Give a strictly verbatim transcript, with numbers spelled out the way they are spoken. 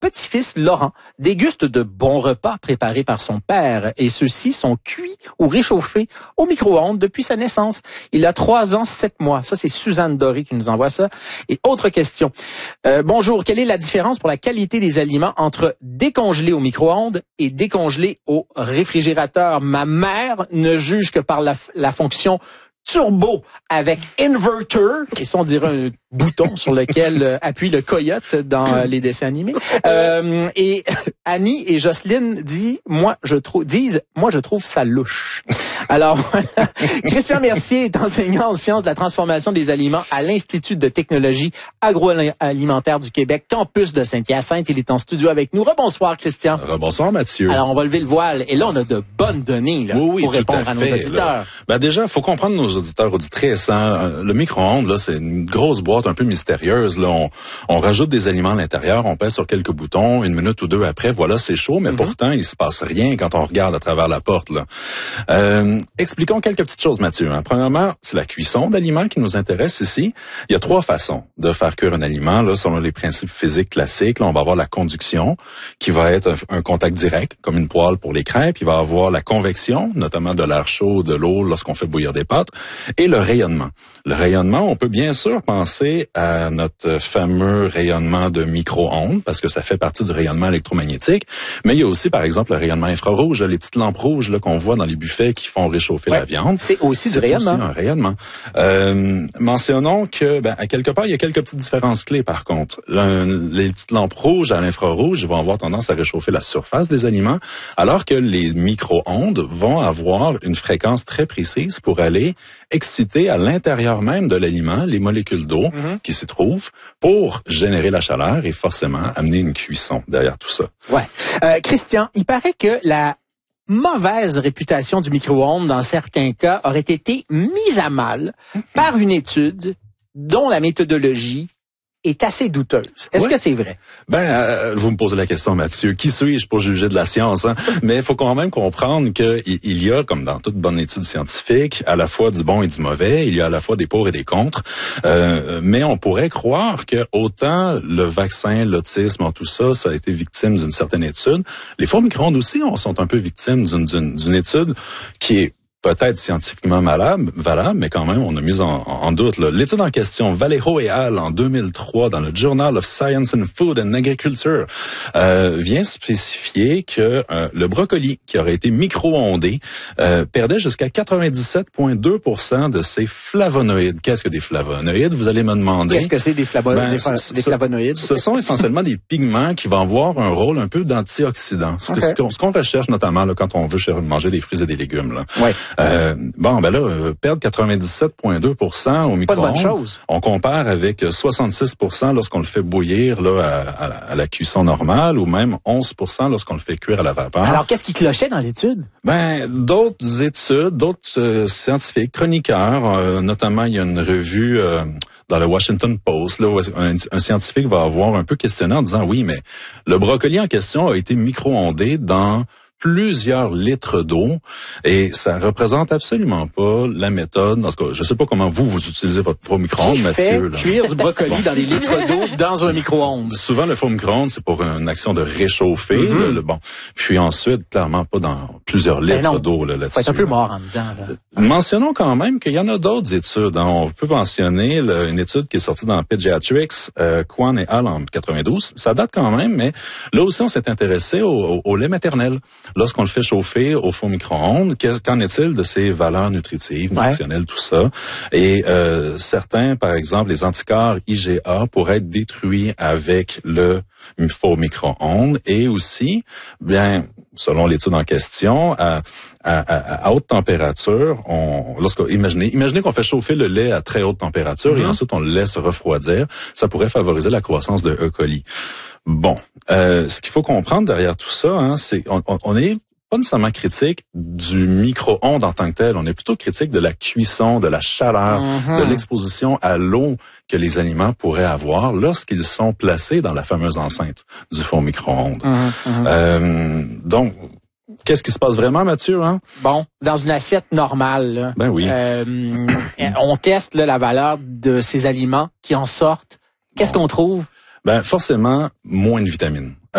petit-fils Laurent déguste de bons repas préparés par son père et ceux-ci sont cuits ou réchauffés au micro-ondes depuis sa naissance. Il a trois ans, sept mois. Ça, c'est Suzanne Doré qui nous envoie ça. Et autre question. Euh, bonjour, quelle est la différence pour la qualité des aliments entre décongelés au micro-ondes et décongelés au réfrigérateur? Ma mère ne juge que par la, la fonction turbo avec inverter, et ça on dirait un bouton sur lequel euh, appuie le coyote dans euh, les dessins animés. Euh, et Annie et Jocelyne dit, moi je trouve, disent, moi je trouve ça louche. Alors, Christian Mercier est enseignant en sciences de la transformation des aliments à l'Institut de technologie agroalimentaire du Québec, campus de Saint-Hyacinthe. Il est en studio avec nous. Rebonsoir, Christian. Rebonsoir, Mathieu. Alors, on va lever le voile. Et là, on a de bonnes données là, oui, oui, pour répondre à, à nos fait, auditeurs. Là. Ben déjà, il faut comprendre nos auditeurs, auditrices. Hein. Le micro-ondes, là, c'est une grosse boîte un peu mystérieuse. Là. On, on rajoute des aliments à l'intérieur, on pèse sur quelques boutons, une minute ou deux après, voilà, c'est chaud, mais mm-hmm. pourtant, il se passe rien quand on regarde à travers la porte. Là. Euh, expliquons quelques petites choses, Mathieu. Hein. Premièrement, c'est la cuisson d'aliments qui nous intéresse ici. Il y a trois façons de faire cuire un aliment, là, selon les principes physiques classiques. Là, on va avoir la conduction, qui va être un, un contact direct, comme une poêle pour les crêpes. Il va avoir la convection, notamment de l'air chaud, de l'eau lorsqu'on fait bouillir des pâtes, et le rayonnement. Le rayonnement, on peut bien sûr penser à notre fameux rayonnement de micro-ondes, parce que ça fait partie du rayonnement électromagnétique, mais il y a aussi, par exemple, le rayonnement infrarouge, les petites lampes rouges là, qu'on voit dans les buffets qui font réchauffer ouais, la viande. C'est aussi du rayonnement. C'est aussi un rayonnement. Euh, mentionnons que, ben, à quelque part, il y a quelques petites différences clés, par contre. Le, les petites lampes rouges à l'infrarouge vont avoir tendance à réchauffer la surface des aliments, alors que les micro-ondes vont avoir une fréquence très précise pour aller exciter à l'intérieur même de l'aliment les molécules d'eau mm-hmm. qui s'y trouvent pour générer la chaleur et forcément amener une cuisson derrière tout ça. Ouais. Euh, Christian, il paraît que la mauvaise réputation du micro-ondes dans certains cas aurait été mise à mal par une étude dont la méthodologie est assez douteuse. Est-ce ouais. que c'est vrai? Ben, euh, vous me posez la question, Mathieu. Qui suis-je pour juger de la science? Hein? Mais il faut quand même comprendre qu'il il y a, comme dans toute bonne étude scientifique, à la fois du bon et du mauvais. Il y a à la fois des pour et des contre. Euh, mais on pourrait croire que autant le vaccin, l'autisme, tout ça, ça a été victime d'une certaine étude. Les fours micro-ondes aussi on, sont un peu victimes d'une, d'une, d'une étude qui est peut-être scientifiquement malade, valable, mais quand même, on a mis en, en doute. Là. L'étude en question, Vallejo et al. En deux mille trois, dans le Journal of Science and Food and Agriculture, euh, vient spécifier que euh, le brocoli, qui aurait été micro-ondé, euh, perdait jusqu'à quatre-vingt-dix-sept virgule deux pour cent de ses flavonoïdes. Qu'est-ce que des flavonoïdes? Vous allez me demander. Qu'est-ce que c'est des, flavo- ben, des, ce, des flavonoïdes? Ce sont essentiellement des pigments qui vont avoir un rôle un peu d'antioxydant. Ce, okay. ce, qu'on, ce qu'on recherche notamment là, quand on veut manger des fruits et des légumes. Là. Ouais. Euh, bon, ben là, perdre quatre-vingt-dix-sept virgule deux pour cent au micro-ondes, pas de bonne chose. On compare avec soixante-six pour cent lorsqu'on le fait bouillir là à, à, à la cuisson normale, ou même onze pour cent lorsqu'on le fait cuire à la vapeur. Alors, qu'est-ce qui clochait dans l'étude? Ben, d'autres études, d'autres euh, scientifiques, chroniqueurs, euh, notamment il y a une revue euh, dans le Washington Post, là, où un, un scientifique va avoir un peu questionné en disant, oui, mais le brocoli en question a été micro-ondé dans plusieurs litres d'eau et ça représente absolument pas la méthode. Dans ce cas, je sais pas comment vous vous utilisez votre four micro-ondes, Qui fait Mathieu. Là. Cuire du brocoli bon. dans des litres d'eau dans un micro-ondes. Souvent le four micro-ondes c'est pour une action de réchauffer. Mm-hmm. Le, le, bon, puis ensuite clairement pas dans plusieurs litres non, d'eau là, là-dessus. Faut être un peu mort en dedans. Là. Mentionnons quand même qu'il y en a d'autres études. Hein. On peut mentionner là, une étude qui est sortie dans Pediatrics, euh, Kwan et al. En quatre-vingt-douze. Ça date quand même, mais là aussi on s'est intéressé au, au, au lait maternel. Lorsqu'on le fait chauffer au four micro-ondes, qu'en est-il de ses valeurs nutritives, nutritionnelles, ouais. tout ça? Et euh, certains, par exemple, les anticorps I G A pourraient être détruits avec le four micro-ondes et aussi, bien, selon l'étude en question, à, à, à, à haute température, on, lorsqu'on, imaginez, imaginez qu'on fait chauffer le lait à très haute température mm-hmm. et ensuite on le laisse refroidir, ça pourrait favoriser la croissance de E. coli. Bon, euh, ce qu'il faut comprendre derrière tout ça, hein, c'est on, on est pas nécessairement critique du micro-ondes en tant que tel. On est plutôt critique de la cuisson, de la chaleur, mm-hmm. de l'exposition à l'eau que les aliments pourraient avoir lorsqu'ils sont placés dans la fameuse enceinte du four micro-ondes. Mm-hmm. Euh, donc, qu'est-ce qui se passe vraiment, Mathieu? Hein? Bon, dans une assiette normale, là, ben oui. euh, on teste là, la valeur de ces aliments qui en sortent. Qu'est-ce bon. qu'on trouve? Ben forcément, moins de vitamines.